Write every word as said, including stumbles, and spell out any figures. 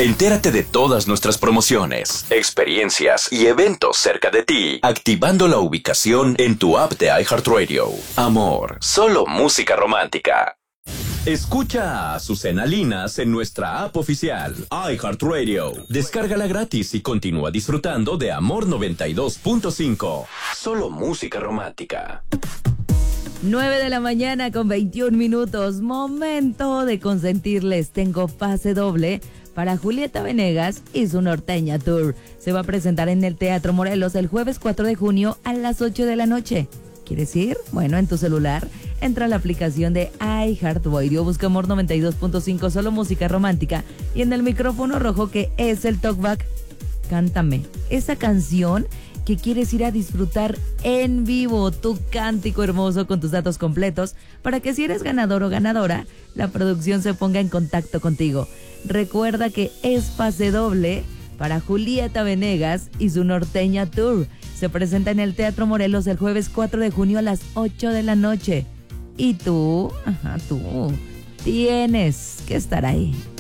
Entérate de todas nuestras promociones, experiencias y eventos cerca de ti, activando la ubicación en tu app de iHeartRadio. Amor, solo música romántica. Escucha a Azucena Linas en nuestra app oficial, iHeartRadio. Descárgala gratis y continúa disfrutando de Amor noventa y dos punto cinco. Solo música romántica. nueve de la mañana con veintiún minutos. Momento de consentirles. Tengo pase doble para Julieta Venegas y su Norteña Tour. Se va a presentar en el Teatro Morelos el jueves cuatro de junio a las ocho de la noche. ¿Quieres ir? Bueno, en tu celular entra a la aplicación de iHeartRadio, busca Amor noventa y dos punto cinco, solo música romántica, y en el micrófono rojo que es el talkback, cántame esa canción que quieres ir a disfrutar en vivo, tu cántico hermoso con tus datos completos, para que si eres ganador o ganadora, la producción se ponga en contacto contigo. Recuerda que es pase doble para Julieta Venegas y su Norteña Tour. Se presenta en el Teatro Morelos el jueves cuatro de junio a las ocho de la noche. Y tú, ajá, tú, tienes que estar ahí.